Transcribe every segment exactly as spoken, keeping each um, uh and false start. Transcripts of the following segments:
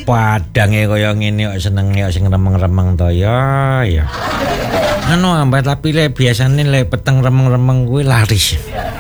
padange kaya ngene kok senenge kok sing remeng-remeng to ya ya. Anu ambak tapi lek biasane lek peteng remeng-remeng kuwi laris.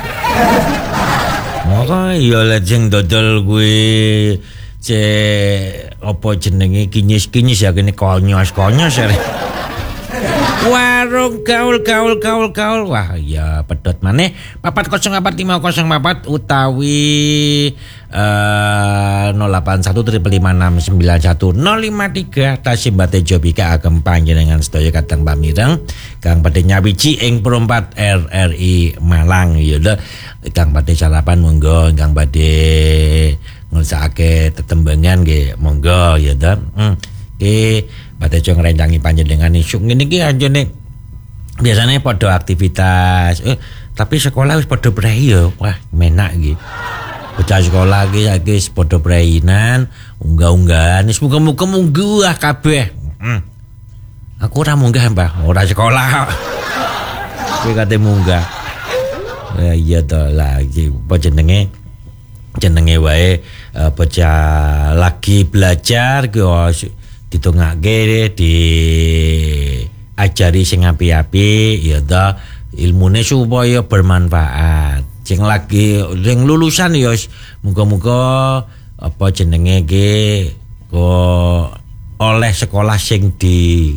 Maka ya lek sing dodol kuwi cek apa jenenge kinyis-kinyis ya kene konyos-konyos ya. Warung gaul gaul gaul gaul wah ya pedot maneh papat kosong empat lima kosong empat utawi uh, nol delapan satu triple lima enam sembilan satu nol lima tiga Tasimbate Jobika agem panjenengan sedaya kadang pamireng kang badhe nyawiji ing perempat R R I Malang ya lho kang badhe sarapan monggo kang badhe ngrasakake tetembangan nggih monggo ya to hmm. Ki badhe jo ngrencangi panjenengan isuk ngene iki anjene biasane padha aktivitas eh, tapi sekolah wis padha prei ya wah menak iki bocah sekolah iki saiki wis padha preinan unggah-unggahan wis muga-muga munggah kabeh hmm. Aku ora munggah Mbah ora sekolah kowe kate munggah ya iya to lagi apa jenenge jenenge wae uh, bocah lagi belajar ki ditungake di ajari sing api-api ya ta ilmune supaya bermanfaat sing lagi sing lulusan ya muga-muga apa jenenge iki kok oleh sekolah sing di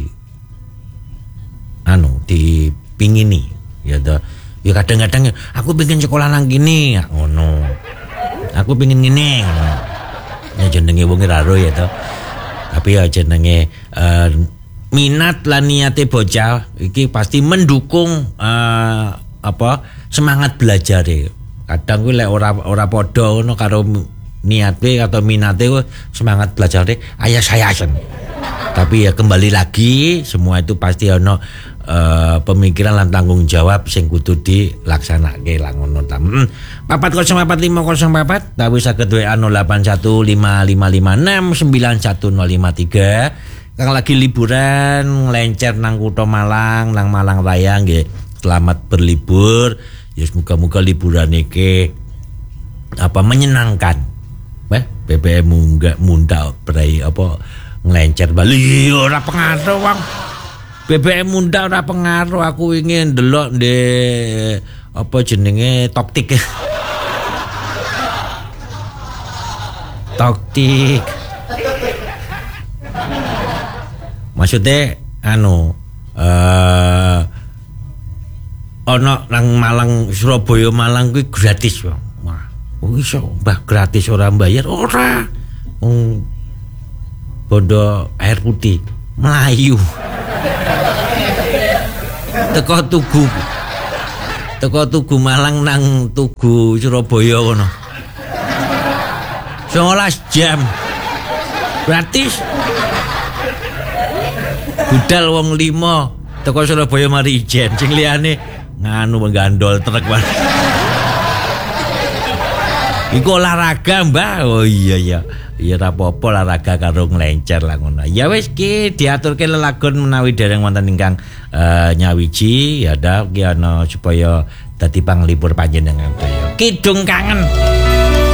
anu dipingini ya ta ya kadang-kadang aku pengen sekolah nang kene ngono aku pengen ngene ya jenenge wong raro ya ta tapi ya jenenge uh, minat lan niate bocah iki pasti mendukung uh, apa semangat belajar e. Kadang kuwi lek ora ora padha ngono karo niate atau minate semangat belajar e ayas-ayasen. Tapi ya kembali lagi semua itu pasti ono uh, pemikiran lan tanggung jawab sing kudu dilaksanake lah ngono ta. empat nol empat lima nol empat tapi saged W A nol delapan satu lima lima lima enam sembilan satu nol lima tiga. Kang lagi liburan nglencer nang Kutha Malang, nang Malang Raya nggih. Selamat berlibur. Ya semoga-moga liburan iki apa menyenangkan. Weh, B B M munggah mundak prei apa nglencer bali ora pengaruh wong. B B M mundak ora pengaruh aku ingin ndelok ndek apa jenenge toktik. Toktik. Maksudnya anu eh ono nang Malang Surabaya Malang kuwi gratis, Bang. Wah, iso mbah gratis ora bayar ora. Wong bondo air putih Melayu. Teko Tugu. Teko Tugu Malang nang Tugu Surabaya kono. sebelas jam. Gratis. Budal wong limo teko Surabaya mari ijen sing liyane nganu menggandol truk Mas. Iku olahraga, Mbah. Oh iya ya. Ya ora apa-apa olahraga karo nglencer lah ngono. Ya wis ki diaturke lelagon menawi dereng wonten ingkang uh, nyawiji ya dak ki ana supaya dadi panglipur panjenengan. Kidung kangen.